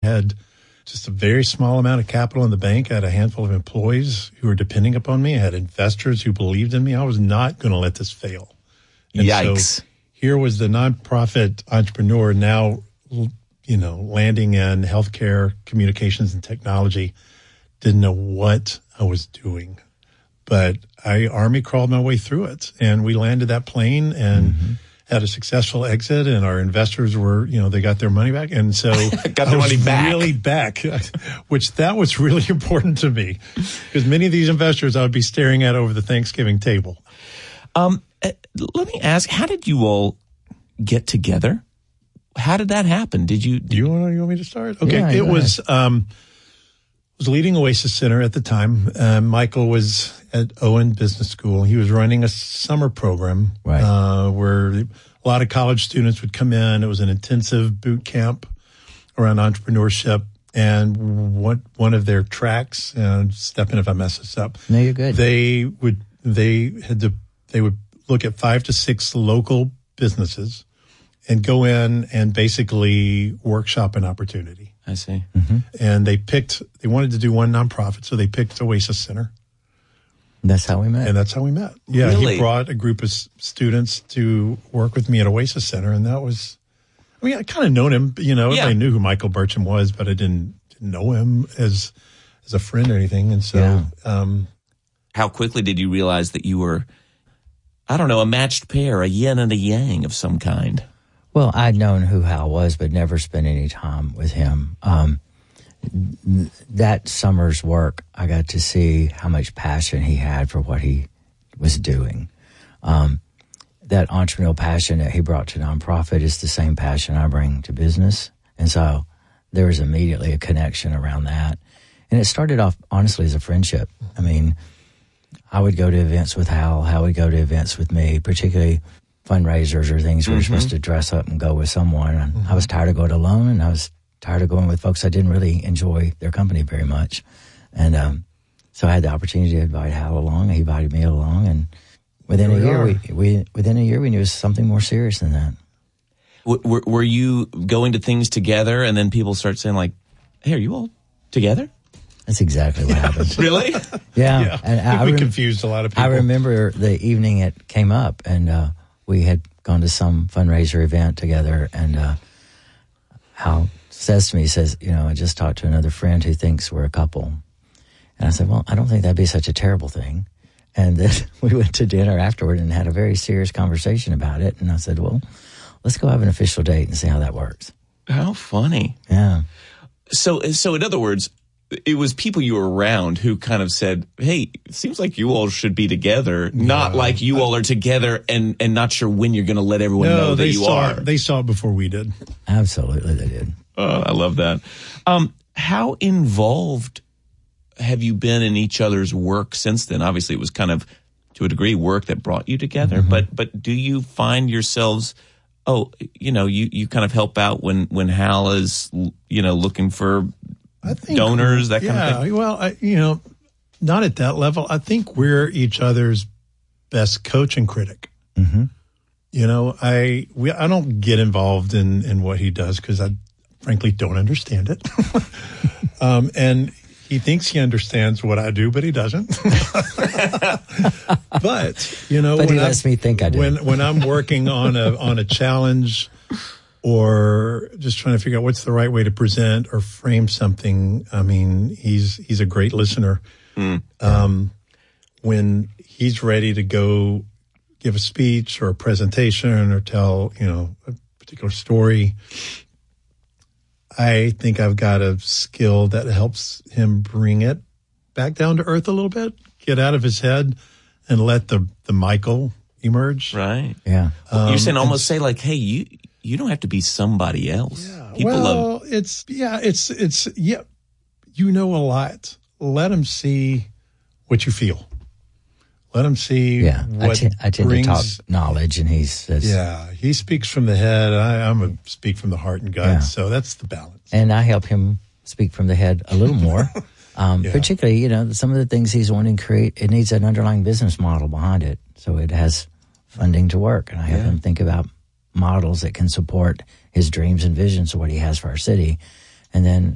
had just a very small amount of capital in the bank. I had a handful of employees who were depending upon me. I had investors who believed in me. I was not going to let this fail. And Yikes. So here was the nonprofit entrepreneur now, landing in healthcare, communications, and technology. Didn't know what I was doing, but I Army crawled my way through it, and we landed that plane and had a successful exit, and our investors were, they got their money back. And so got their money back. Really back, which that was really important to me, because many of these investors I would be staring at over the Thanksgiving table. Let me ask, how did you all get together? How did that happen? You want me to start? Okay. Yeah, it was, was leading Oasis Center at the time. Michael was at Owen Business School. He was running a summer program, where a lot of college students would come in. It was an intensive boot camp around entrepreneurship. And one of their tracks, step in if I mess this up. No, you're good. They would look at 5 to 6 local businesses and go in and basically workshop an opportunity. I see. Mm-hmm. And they wanted to do one nonprofit, so they picked Oasis Center. That's how we met. And that's how we met. Yeah, really? He brought a group of students to work with me at Oasis Center, and that was, I kind of known him, I knew who Michael Burcham was, but I didn't know him as a friend or anything. And so, how quickly did you realize that you were, a matched pair, a yin and a yang of some kind? Well, I'd known who Hal was, but never spent any time with him. That summer's work, I got to see how much passion he had for what he was doing. That entrepreneurial passion that he brought to nonprofit is the same passion I bring to business. And so there was immediately a connection around that. And it started off, honestly, as a friendship. I would go to events with Hal. Hal would go to events with me, particularly fundraisers or things where you're supposed to dress up and go with someone. And I was tired of going alone, and I was tired of going with folks I didn't really enjoy their company very much. And so I had the opportunity to invite Hal along. He invited me along, and within a year we knew it was something more serious than that. Were you going to things together, and then people start saying like, "Hey, are you all together?" That's exactly what happened. Really? Yeah. And we confused a lot of people. I remember the evening it came up, and we had gone to some fundraiser event together, and Hal says to me, I just talked to another friend who thinks we're a couple. And I said, well, I don't think that'd be such a terrible thing. And then we went to dinner afterward and had a very serious conversation about it. And I said, well, let's go have an official date and see how that works. How funny. Yeah. So in other words, it was people you were around who kind of said, hey, it seems like you all should be together, not like you all are together and not sure when you're going to let everyone know that you are. They saw it before we did. Absolutely, they did. Oh, I love that. How involved have you been in each other's work since then? Obviously, it was kind of, to a degree, work that brought you together. But do you find yourselves, you kind of help out when Hal is, looking for donors, that kind of thing? Well, not at that level. I think we're each other's best coach and critic. Mm-hmm. I don't get involved in what he does because I frankly don't understand it. And he thinks he understands what I do, but he doesn't. But he lets me think I do. When I'm working on a challenge or just trying to figure out what's the right way to present or frame something, he's a great listener. When he's ready to go give a speech or a presentation or tell, a particular story, I think I've got a skill that helps him bring it back down to earth a little bit, get out of his head and let the Michael emerge. Right. Yeah. You're saying almost say like, hey, you don't have to be somebody else. Yeah. It's you know a lot. Let him see what you feel. Let him see what I tend to talk knowledge, and he says... Yeah, he speaks from the head. I'm a speak from the heart and gut, so that's the balance. And I help him speak from the head a little more. Particularly, some of the things he's wanting to create, it needs an underlying business model behind it, so it has funding to work. And I help him think about models that can support his dreams and visions of what he has for our city. And then